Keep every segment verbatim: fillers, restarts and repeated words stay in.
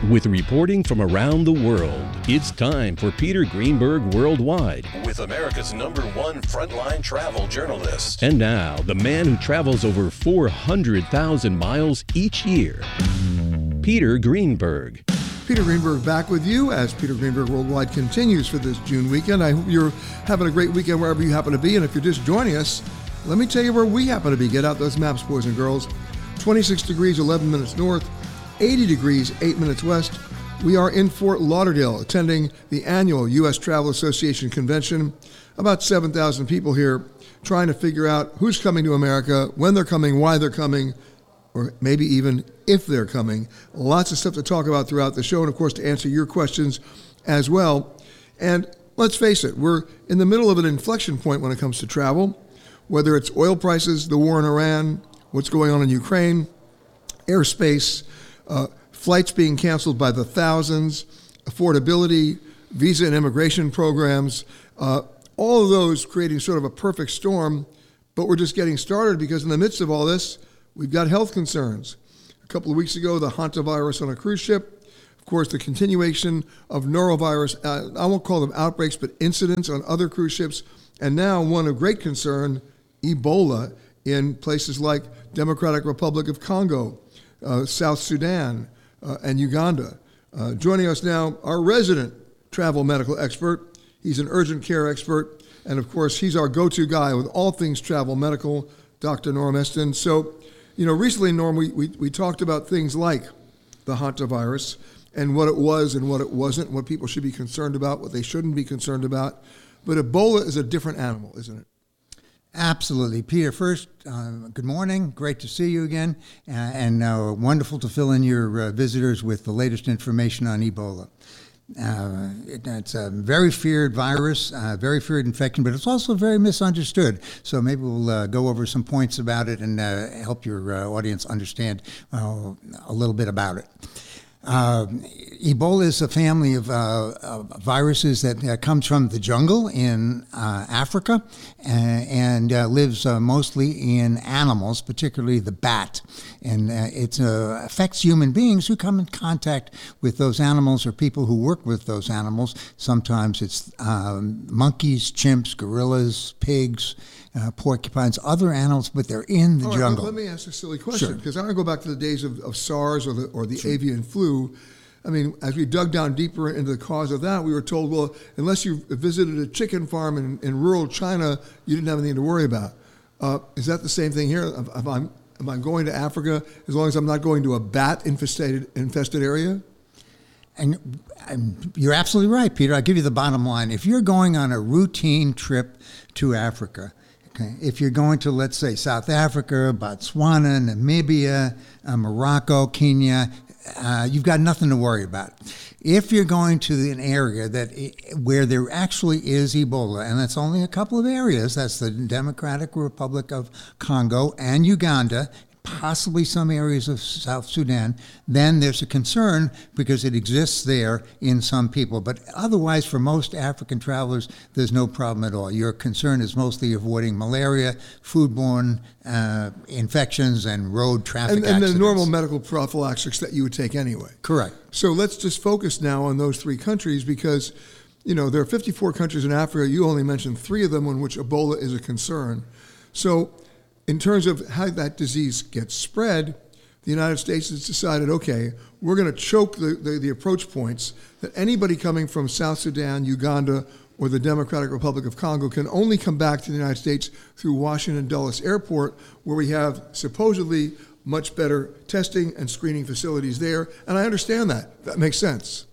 With reporting from around the world, it's time for Peter Greenberg Worldwide. With America's number one frontline travel journalist. And now, the man who travels over four hundred thousand miles each year, Peter Greenberg. Peter Greenberg back with you as Peter Greenberg Worldwide continues for this June weekend. I hope you're having a great weekend wherever you happen to be. And if you're just joining us, let me tell you where we happen to be. Get out those maps, boys and girls. twenty-six degrees, eleven minutes north, eighty degrees, eight minutes west. We are in Fort Lauderdale attending the annual U S Travel Association convention. About seven thousand people here trying to figure out who's coming to America, when they're coming, why they're coming, or maybe even if they're coming. Lots of stuff to talk about throughout the show, and of course to answer your questions as well. And let's face it, we're in the middle of an inflection point when it comes to travel, whether it's oil prices, the war in Iran, what's going on in Ukraine, airspace, uh, flights being canceled by the thousands, affordability, visa and immigration programs, uh, all of those creating sort of a perfect storm. But we're just getting started because in the midst of all this, we've got health concerns. A couple of weeks ago, the hantavirus on a cruise ship. Of course, the continuation of norovirus, uh, I won't call them outbreaks, but incidents on other cruise ships. And now one of great concern, Ebola in places like Democratic Republic of Congo, uh, South Sudan, uh, and Uganda. Uh, joining us now, our resident travel medical expert. He's an urgent care expert. And of course, he's our go-to guy with all things travel medical, Doctor Norm Eston. So, you know, recently, Norm, we, we, we talked about things like the hantavirus and what it was and what it wasn't, what people should be concerned about, what they shouldn't be concerned about. But Ebola is a different animal, isn't it? Absolutely. Peter, first, uh, good morning. Great to see you again. Uh, and uh, wonderful to fill in your uh, visitors with the latest information on Ebola. Uh, it, it's a very feared virus, uh, very feared infection, but it's also very misunderstood. So maybe we'll uh, go over some points about it and uh, help your uh, audience understand uh, a little bit about it. Uh, Ebola is a family of, uh, of viruses that uh, comes from the jungle in uh, Africa and, and uh, lives uh, mostly in animals, particularly the bat. And uh, it uh, affects human beings who come in contact with those animals or people who work with those animals. Sometimes it's um, monkeys, chimps, gorillas, pigs, Uh, porcupines, other animals, but they're in the All right, jungle. Let me ask a silly question, because Sure. I want to go back to the days of, of SARS or the or the Sure. avian flu. I mean, as we dug down deeper into the cause of that, we were told, well, unless you visited a chicken farm in, in rural China, you didn't have anything to worry about. Uh, is that the same thing here? If I'm, am I going to Africa as long as I'm not going to a bat infested infested area? And, and you're absolutely right, Peter. I'll give you the bottom line. If you're going on a routine trip to Africa, okay, if you're going to, let's say, South Africa, Botswana, Namibia, uh, Morocco, Kenya, uh, you've got nothing to worry about. If you're going to an area that where there actually is Ebola, and that's only a couple of areas, that's the Democratic Republic of Congo and Uganda, possibly some areas of South Sudan, then there's a concern because it exists there in some people. But otherwise, for most African travelers, there's no problem at all. Your concern is mostly avoiding malaria, foodborne uh, infections, and road traffic and, and accidents. the normal medical prophylaxis that you would take anyway. Correct. So let's just focus now on those three countries because, you know, there are fifty-four countries in Africa. You only mentioned three of them in which Ebola is a concern. So in terms of how that disease gets spread, the United States has decided, okay, we're going to choke the, the, the approach points that anybody coming from South Sudan, Uganda, or the Democratic Republic of Congo can only come back to the United States through Washington Dulles Airport, where we have supposedly much better testing and screening facilities there. And I understand that. That makes sense.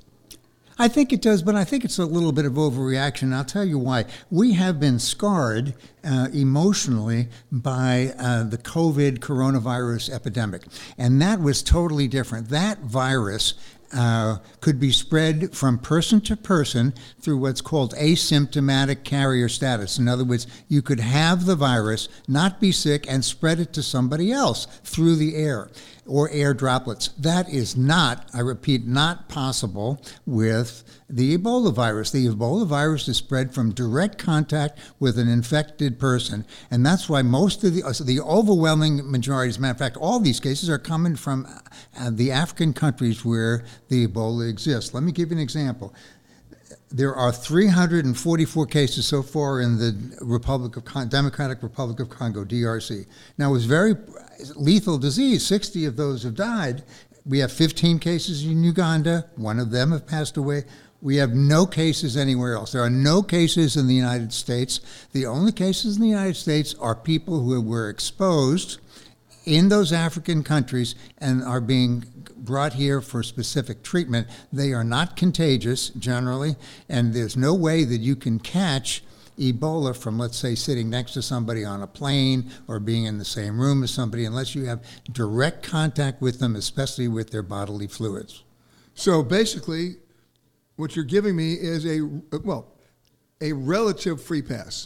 I think it does, but I think it's a little bit of overreaction. I'll tell you why. We have been scarred uh, emotionally by uh, the COVID coronavirus epidemic, and that was totally different. That virus uh, could be spread from person to person through what's called asymptomatic carrier status. In other words, you could have the virus, not be sick, and spread it to somebody else through the air. or air droplets. That is not, I repeat, not possible with the Ebola virus. The Ebola virus is spread from direct contact with an infected person, and that's why most of the, uh, the overwhelming majority, as a matter of fact, all these cases are coming from uh, the African countries where the Ebola exists. Let me give you an example. There are three hundred forty-four cases so far in the Republic of Con- Democratic Republic of Congo, D R C. Now, it was very lethal disease. sixty of those have died. We have fifteen cases in Uganda. One of them have passed away. We have no cases anywhere else. There are no cases in the United States. The only cases in the United States are people who were exposed in those African countries and are being brought here for specific treatment. They are not contagious generally, and there's no way that you can catch Ebola from, let's say, sitting next to somebody on a plane or being in the same room as somebody unless you have direct contact with them, especially with their bodily fluids. So basically, what you're giving me is a, well, a relative free pass.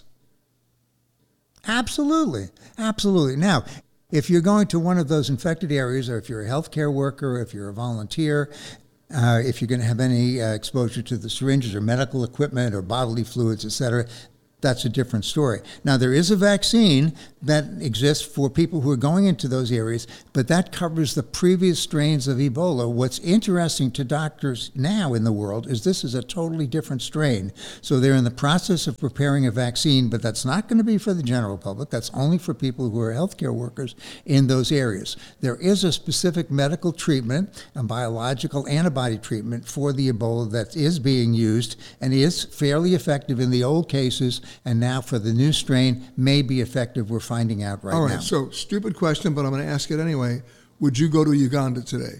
Absolutely. Absolutely. Now, if you're going to one of those infected areas, or if you're a healthcare worker, if you're a volunteer, uh, if you're going to have any uh, exposure to the syringes or medical equipment or bodily fluids, et cetera, that's a different story. Now, there is a vaccine that exists for people who are going into those areas, but that covers the previous strains of Ebola. What's interesting to doctors now in the world is this is a totally different strain. So they're in the process of preparing a vaccine, but that's not going to be for the general public. That's only for people who are healthcare workers in those areas. There is a specific medical treatment, a biological antibody treatment for the Ebola that is being used and is fairly effective in the old cases, and now for the new strain may be effective. We're finding out right now. All right, now. So stupid question, but I'm going to ask it anyway. Would you go to Uganda today?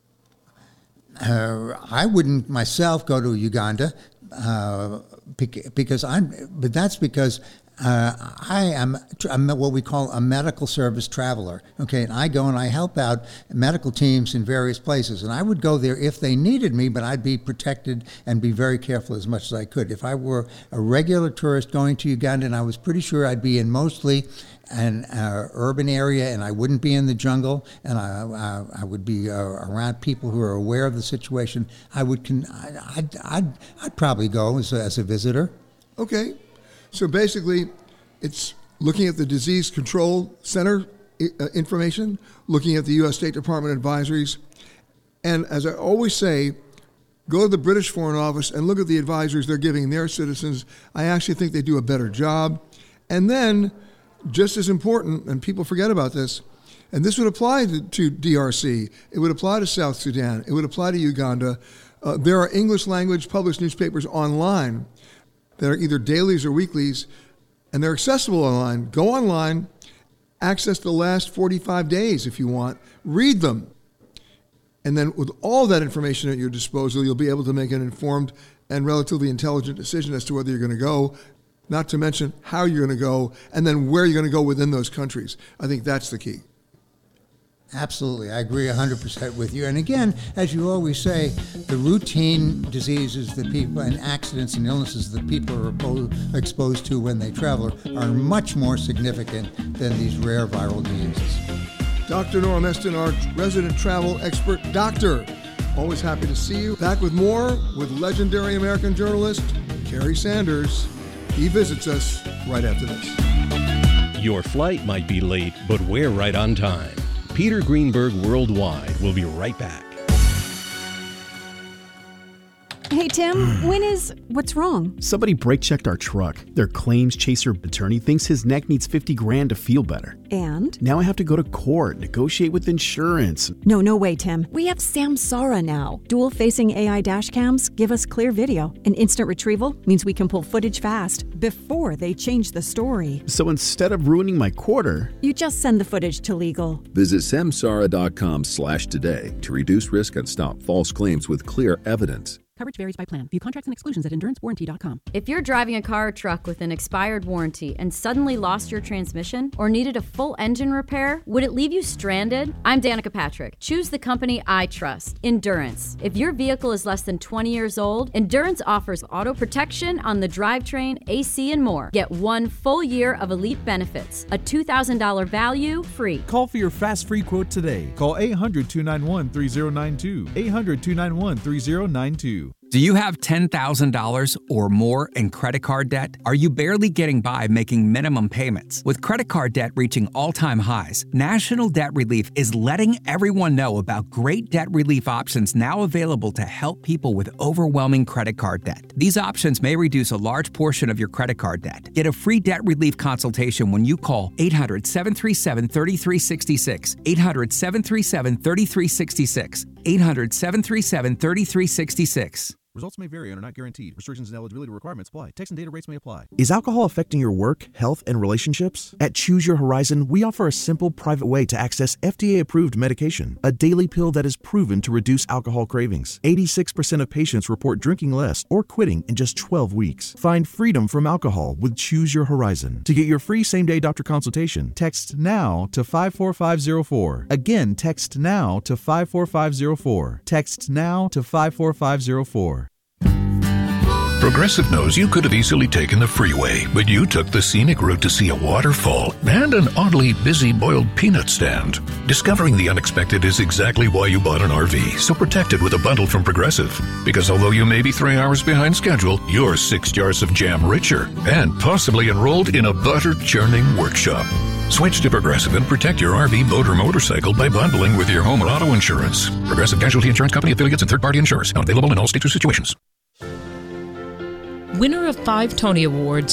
Uh, I wouldn't myself go to Uganda uh, because I'm, but that's because uh, I am I'm what we call a medical service traveler. Okay, and I go and I help out medical teams in various places, and I would go there if they needed me, but I'd be protected and be very careful as much as I could. If I were a regular tourist going to Uganda, and I was pretty sure I'd be in mostly an uh, urban area, and I wouldn't be in the jungle, and I I, I would be uh, around people who are aware of the situation, I would con- I, I'd, I'd I'd probably go as a, as a visitor. Okay. So basically, it's looking at the Disease Control Center uh, information, looking at the U S State Department advisories, and as I always say, go to the British Foreign Office and look at the advisories they're giving their citizens. I actually think they do a better job. And then, just as important, and people forget about this, and this would apply to, to D R C, it would apply to South Sudan, it would apply to Uganda. Uh, there are English language published newspapers online that are either dailies or weeklies, and they're accessible online. Go online, access the last forty-five days if you want, read them. And then with all that information at your disposal, you'll be able to make an informed and relatively intelligent decision as to whether you're going to go, not to mention how you're going to go, and then where you're going to go within those countries. I think that's the key. Absolutely. I agree one hundred percent with you. And again, as you always say, the routine diseases that people and accidents and illnesses that people are opposed, exposed to when they travel are much more significant than these rare viral diseases. Doctor Nora Meston, our resident travel expert. Doctor, always happy to see you. Back with more with legendary American journalist Kerry Sanders. He visits us right after this. Your flight might be late, but we're right on time. Peter Greenberg Worldwide will be right back. Hey, Tim, when is... What's wrong? Somebody brake-checked our truck. Their claims chaser attorney thinks his neck needs fifty grand to feel better. And? Now I have to go to court, negotiate with insurance. No, no way, Tim. We have Samsara now. Dual-facing A I dash cams give us clear video. And instant retrieval means we can pull footage fast before they change the story. So instead of ruining my quarter... You just send the footage to legal. Visit samsara dot com slash today to reduce risk and stop false claims with clear evidence. Coverage varies by plan. View contracts and exclusions at endurance warranty dot com. If you're driving a car or truck with an expired warranty and suddenly lost your transmission or needed a full engine repair, would it leave you stranded? I'm Danica Patrick. Choose the company I trust, Endurance. If your vehicle is less than twenty years old, Endurance offers auto protection on the drivetrain, A C, and more. Get one full year of elite benefits, a two thousand dollars value free. Call for your fast free quote today. Call eight hundred, two nine one, three zero nine two. eight hundred, two nine one, three zero nine two. Do you have ten thousand dollars or more in credit card debt? Are you barely getting by making minimum payments? With credit card debt reaching all-time highs, National Debt Relief is letting everyone know about great debt relief options now available to help people with overwhelming credit card debt. These options may reduce a large portion of your credit card debt. Get a free debt relief consultation when you call eight hundred, seven three seven, three three six six, eight hundred, seven three seven, three three six six, eight hundred, seven three seven, three three six six. Results may vary and are not guaranteed. Restrictions and eligibility requirements apply. Text and data rates may apply. Is alcohol affecting your work, health, and relationships? At Choose Your Horizon, we offer a simple, private way to access F D A-approved medication, a daily pill that is proven to reduce alcohol cravings. eighty-six percent of patients report drinking less or quitting in just twelve weeks. Find freedom from alcohol with Choose Your Horizon. To get your free same-day doctor consultation, text NOW to five four five zero four. Again, text NOW to five four five zero four. Text NOW to five four five zero four. Progressive knows you could have easily taken the freeway, but you took the scenic route to see a waterfall and an oddly busy boiled peanut stand. Discovering the unexpected is exactly why you bought an R V, so protect it with a bundle from Progressive. Because although you may be three hours behind schedule, you're six jars of jam richer and possibly enrolled in a butter-churning workshop. Switch to Progressive and protect your R V, boat, or motorcycle by bundling with your home or auto insurance. Progressive Casualty Insurance Company, affiliates, and third-party insurers. Not available in all states or situations. Winner of five Tony Awards,